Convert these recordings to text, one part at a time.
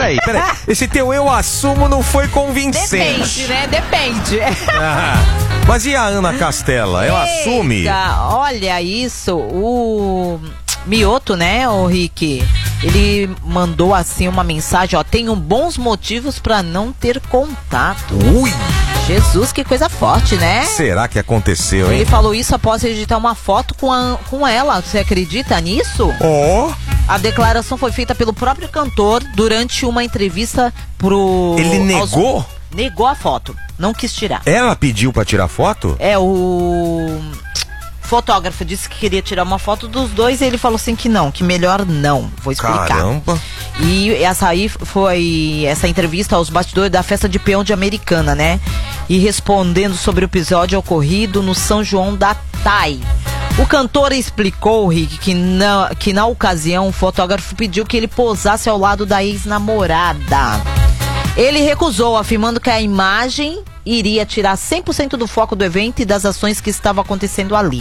Peraí. Esse teu eu assumo não foi convincente. Depende, né? Depende. Mas e a Ana Castela? Ela assume? Olha isso, o Mioto, né, o Rick? Ele mandou assim uma mensagem, ó, tenho bons motivos pra não ter contato. Ui! Jesus, que coisa forte, né? Será que aconteceu, hein? Ele falou isso após editar uma foto com ela. Você acredita nisso? Ó! A declaração foi feita pelo próprio cantor durante uma entrevista pro... Ele negou? Negou a foto. Não quis tirar. Ela pediu pra tirar foto? O fotógrafo disse que queria tirar uma foto dos dois e ele falou assim que não, que melhor não. Vou explicar. Caramba! E essa aí foi essa entrevista aos bastidores da festa de peão de Americana, né? E respondendo sobre o episódio ocorrido no São João da Tai. O cantor explicou, Rick, que na ocasião o fotógrafo pediu que ele posasse ao lado da ex-namorada. Ele recusou, afirmando que a imagem iria tirar 100% do foco do evento e das ações que estavam acontecendo ali.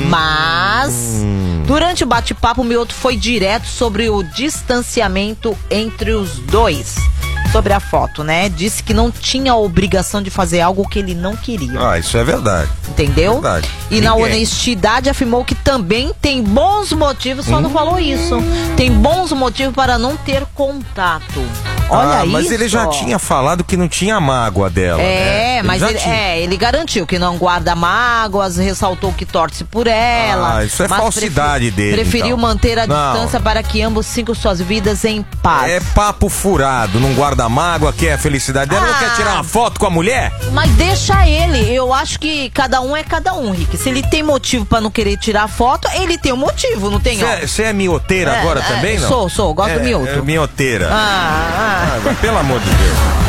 Mas, durante o bate-papo, o Mioto foi direto sobre o distanciamento entre os dois. Sobre a foto, né? Disse que não tinha a obrigação de fazer algo que ele não queria. Ah, isso é verdade. Entendeu? Verdade. E na honestidade afirmou que também tem bons motivos, só não falou isso. Tem bons motivos para não ter contato. Olha isso. Mas ele já tinha falado que não tinha mágoa dela, né? Mas ele garantiu que não guarda mágoas, ressaltou que torce por ela. Isso é falsidade dele. Preferiu então. manter a distância para que ambos sigam suas vidas em paz. É papo furado, não guarda mágoa, quer a felicidade dela, não quer tirar uma foto com a mulher? Mas deixa ele, eu acho que cada um é cada um, Rick. Se ele tem motivo pra não querer tirar foto, ele tem um motivo, não tem? Você é mioteira agora também, não? Sou, gosto do mioto. É mioteira. Pelo amor de Deus.